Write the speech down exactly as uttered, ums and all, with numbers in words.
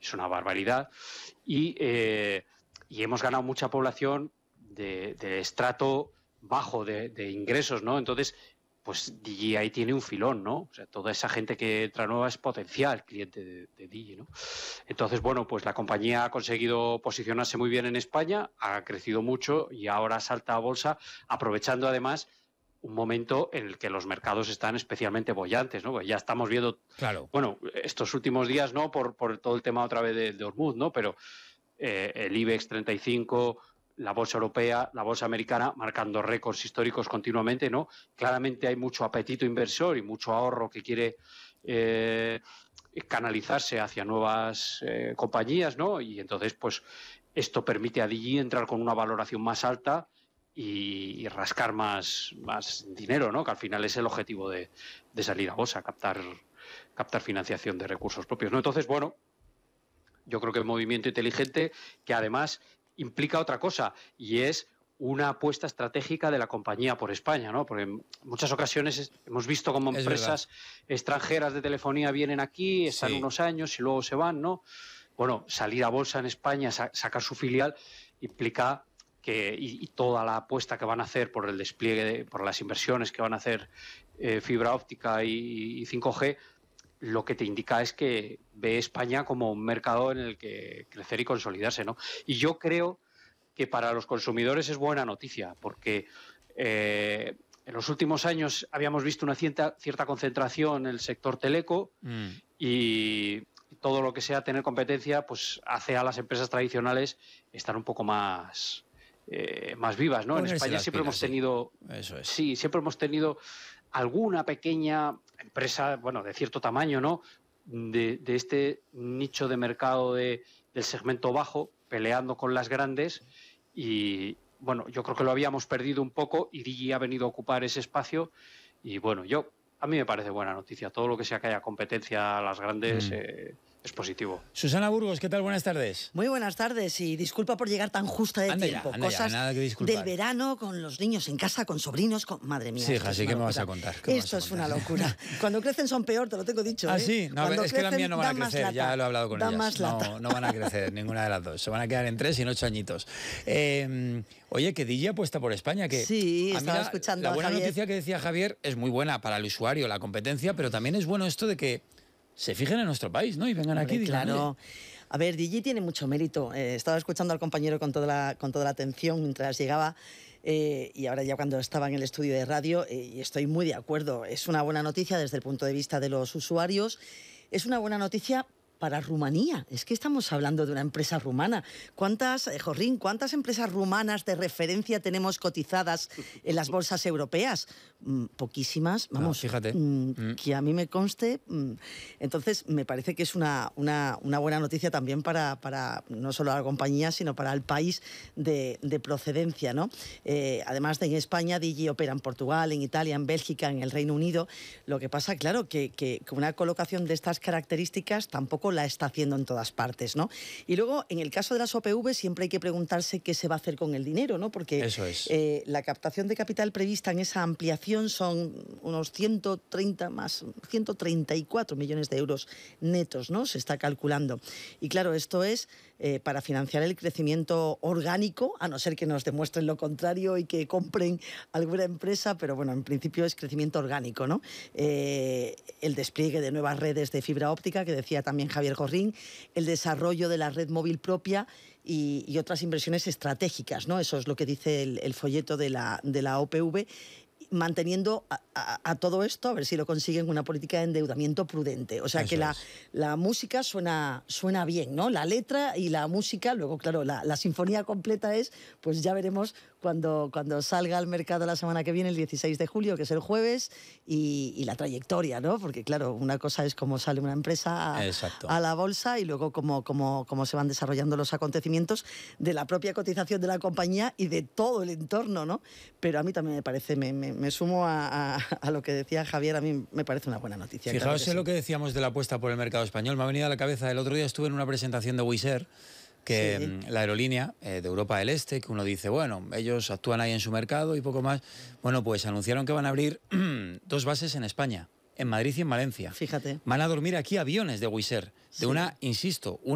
es una barbaridad, y, eh, y hemos ganado mucha población de, de estrato bajo de, de ingresos, ¿no? Entonces, pues Digi ahí tiene un filón, ¿no? O sea, toda esa gente que entra nueva es potencial cliente de, de Digi, ¿no? Entonces, bueno, pues la compañía ha conseguido posicionarse muy bien en España, ha crecido mucho y ahora salta a bolsa, aprovechando además un momento en el que los mercados están especialmente bollantes, ¿no? Pues ya estamos viendo, claro, bueno, estos últimos días, ¿no? Por, por todo el tema otra vez de, de Hormuz, ¿no? Pero eh, el IBEX treinta y cinco, la bolsa europea, la bolsa americana, marcando récords históricos continuamente, ¿no? Claramente hay mucho apetito inversor y mucho ahorro que quiere eh, canalizarse hacia nuevas eh, compañías, ¿no? Y entonces, pues, esto permite a Digi entrar con una valoración más alta y, y rascar más, más dinero, ¿no? Que al final es el objetivo de, de salir a bolsa, captar, captar financiación de recursos propios, ¿no? Entonces, bueno, yo creo que es un movimiento inteligente que además implica otra cosa, y es una apuesta estratégica de la compañía por España, ¿no? Porque en muchas ocasiones hemos visto como empresas extranjeras de telefonía vienen aquí, están sí. unos años y luego se van, ¿no? Bueno, salir a bolsa en España, sa sacar su filial, implica que, y, y toda la apuesta que van a hacer por el despliegue, de, por las inversiones que van a hacer eh, fibra óptica y, y cinco G, lo que te indica es que ve España como un mercado en el que crecer y consolidarse, ¿no? Y yo creo que para los consumidores es buena noticia, porque eh, en los últimos años habíamos visto una cierta, cierta concentración en el sector teleco mm. y todo lo que sea tener competencia, pues hace a las empresas tradicionales estar un poco más, eh, más vivas, ¿no? Ponerse en España siempre pilas, hemos tenido, sí. Eso es. sí, siempre hemos tenido alguna pequeña empresa, bueno, de cierto tamaño, ¿no? De, de este nicho de mercado de, del segmento bajo, peleando con las grandes, y bueno, yo creo que lo habíamos perdido un poco y Digi ha venido a ocupar ese espacio, y bueno, yo a mí me parece buena noticia. Todo lo que sea que haya competencia a las grandes mm. eh, es positivo. Susana Burgos, ¿qué tal? Buenas tardes. Muy buenas tardes y disculpa por llegar tan justa de anda tiempo. Ya, anda Cosas ya, nada que del verano, con los niños en casa, con sobrinos, con... Madre mía. Sí, hija, sí, ¿qué me vas a contar? Esto es una locura. Cuando crecen son peor, te lo tengo dicho. ¿Ah, ¿eh? sí? No, Cuando es que las mías no van a crecer, ya lo he hablado con da ellas. Más lata. No, no van a crecer ninguna de las dos. Se van a quedar en tres y en ocho añitos. Eh, oye, que Digi apuesta por España. Que sí, a estaba la, escuchando La a buena Javier. noticia que decía Javier es muy buena para el usuario, la competencia, pero también es bueno esto de que se fijen en nuestro país, ¿no? Y vengan aquí. Hombre, claro. Digan, a ver, Digi tiene mucho mérito. Eh, estaba escuchando al compañero con toda la, con toda la atención mientras llegaba eh, y ahora ya cuando estaba en el estudio de radio, eh, y estoy muy de acuerdo. Es una buena noticia desde el punto de vista de los usuarios. Es una buena noticia para Rumanía. Es que estamos hablando de una empresa rumana. ¿Cuántas, eh, Jorrín, cuántas empresas rumanas de referencia tenemos cotizadas en las bolsas europeas? Mm, poquísimas, vamos, no, fíjate. Mm, mm. que a mí me conste. Mm. Entonces, me parece que es una, una, una buena noticia también para, para no solo a la compañía, sino para el país de, de procedencia, ¿no? Eh, además de en España, Digi opera en Portugal, en Italia, en Bélgica, en el Reino Unido. Lo que pasa, claro, que, que, que una colocación de estas características tampoco la está haciendo en todas partes, ¿no? Y luego, en el caso de las O P V, siempre hay que preguntarse qué se va a hacer con el dinero, ¿no? Porque Eso es. eh, la captación de capital prevista en esa ampliación son unos ciento treinta más, ciento treinta y cuatro millones de euros netos, ¿no? Se está calculando. Y claro, esto es eh, para financiar el crecimiento orgánico, a no ser que nos demuestren lo contrario y que compren alguna empresa, pero bueno, en principio es crecimiento orgánico, ¿no? Eh, el despliegue de nuevas redes de fibra óptica, que decía también Javier Jorrín, el desarrollo de la red móvil propia y, y otras inversiones estratégicas, ¿no? Eso es lo que dice el, el folleto de la, de la O P V, manteniendo a, a, a todo esto, a ver si lo consiguen, una política de endeudamiento prudente. O sea, Eso que la, es. la música suena, suena bien, ¿no? La letra y la música, luego, claro, la, la sinfonía completa es, pues ya veremos cuando, cuando salga al mercado la semana que viene, el dieciséis de julio, que es el jueves, y, y la trayectoria, ¿no? Porque, claro, una cosa es cómo sale una empresa a, a la bolsa y luego cómo, cómo, cómo se van desarrollando los acontecimientos de la propia cotización de la compañía y de todo el entorno, ¿no? Pero a mí también me parece, me, me, me sumo a, a, a lo que decía Javier, a mí me parece una buena noticia. Fijaos claro en sí. lo que decíamos de la apuesta por el mercado español. Me ha venido a la cabeza, el otro día estuve en una presentación de Wizz Air, que sí. la aerolínea eh, de Europa del Este, que uno dice, bueno, ellos actúan ahí en su mercado y poco más. Bueno, pues anunciaron que van a abrir dos bases en España, en Madrid y en Valencia. Fíjate. Van a dormir aquí aviones de Wizz Air, de sí. una, insisto, una